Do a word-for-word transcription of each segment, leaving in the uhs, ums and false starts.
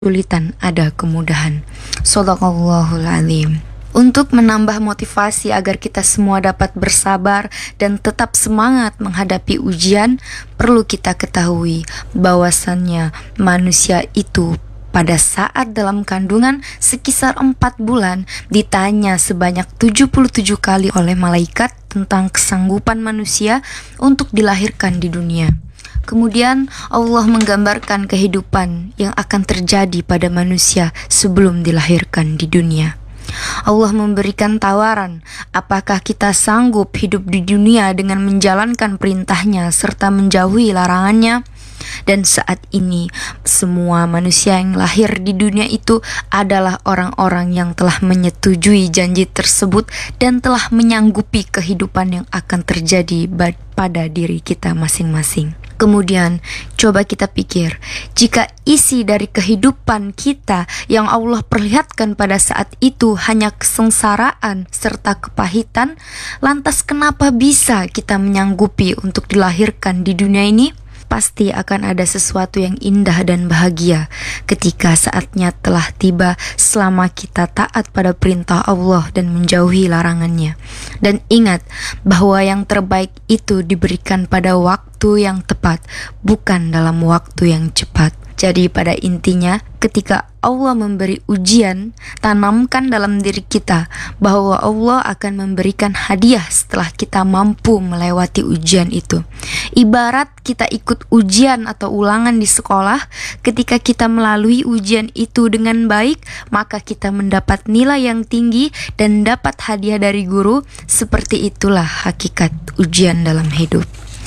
kesulitan ada kemudahan. Shadaqallahul Azim. Untuk menambah motivasi agar kita semua dapat bersabar dan tetap semangat menghadapi ujian, perlu kita ketahui bahwasannya manusia itu pada saat dalam kandungan sekisar empat bulan ditanya sebanyak tujuh puluh tujuh kali oleh malaikat tentang kesanggupan manusia untuk dilahirkan di dunia. Kemudian Allah menggambarkan kehidupan yang akan terjadi pada manusia sebelum dilahirkan di dunia. Allah memberikan tawaran, apakah kita sanggup hidup di dunia dengan menjalankan perintahnya serta menjauhi larangannya? Dan saat ini semua manusia yang lahir di dunia itu adalah orang-orang yang telah menyetujui janji tersebut dan telah menyanggupi kehidupan yang akan terjadi pada diri kita masing-masing. Kemudian coba kita pikir, jika isi dari kehidupan kita yang Allah perlihatkan pada saat itu hanya kesengsaraan serta kepahitan, lantas kenapa bisa kita menyanggupi untuk dilahirkan di dunia ini? Pasti akan ada sesuatu yang indah dan bahagia ketika saatnya telah tiba selama kita taat pada perintah Allah dan menjauhi larangannya. Dan ingat bahwa yang terbaik itu diberikan pada waktu yang tepat, bukan dalam waktu yang cepat. Jadi pada intinya, ketika Allah memberi ujian, tanamkan dalam diri kita bahwa Allah akan memberikan hadiah setelah kita mampu melewati ujian itu. Ibarat kita ikut ujian atau ulangan di sekolah, ketika kita melalui ujian itu dengan baik, maka kita mendapat nilai yang tinggi dan dapat hadiah dari guru. Seperti itulah hakikat ujian dalam hidup.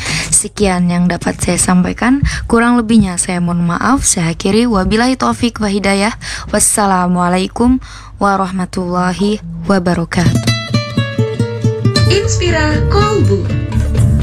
Sekian yang dapat saya sampaikan, kurang lebihnya saya mohon maaf. Saya akhiri, wabillahi taufik wa hidayah. Wassalamualaikum warahmatullahi wabarakatuh. Inspira Kolbu.